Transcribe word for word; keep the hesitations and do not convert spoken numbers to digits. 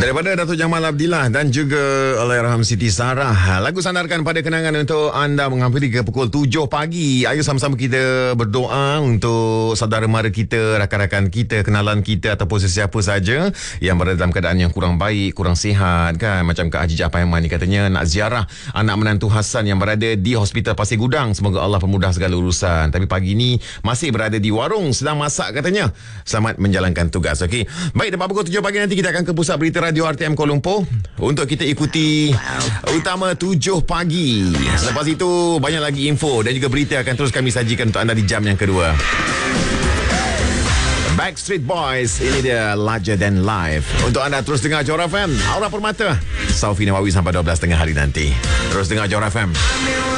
Daripada Datuk Jamal Abdillah dan juga Allahyarham Siti Sarah. Lagu sandarkan pada kenangan untuk anda menghampiri ke pukul tujuh pagi. Ayo sama-sama kita berdoa untuk saudara mara kita, rakan-rakan kita, kenalan kita ataupun sesiapa saja yang berada dalam keadaan yang kurang baik, kurang sihat kan. Macam Kak Haji Jah Paiman ni katanya nak ziarah anak menantu Hasan yang berada di Hospital Pasir Gudang. Semoga Allah permudah segala urusan. Tapi pagi ni masih berada di warung sedang masak katanya. Selamat menjalankan tugas. Okey. Baik, dapat pukul tujuh pagi nanti kita akan ke pusat berita Radio R T M Kuala Lumpur untuk kita ikuti Utama tujuh pagi. Lepas itu banyak lagi info dan juga berita akan terus kami sajikan untuk anda di jam yang kedua. Backstreet Boys, ini dia Larger Than Life. Untuk anda terus dengar Johor F M, Aura Permata, Saufi Nawawi sampai dua belas tengah hari nanti. Terus dengar Johor F M.